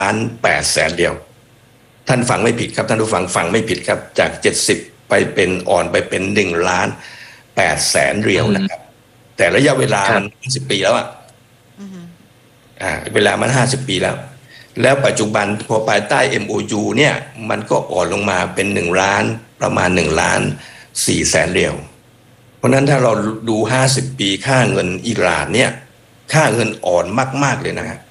1,800,000 เรียวท่านฟังไม่ผิดครับท่านผู้ฟังไม่ผิดครับจาก70ไปเป็นอ่อนไปเป็น1,800,000 เรียวนะครับแต่ระยะเวลามัน50 ปีแล้วเวลามัน50 ปีแล้วปัจจุบันพอภายใต้ MOU เนี่ยมันก็อ่อนลงมาเป็น1 ล้านประมาณ1,400,000 เรียวเพราะนั้นถ้าเราดู50 ปีค่าเงินอิหร่านเนี่ยค่าเงินอ่อนมากๆเลยนะฮะ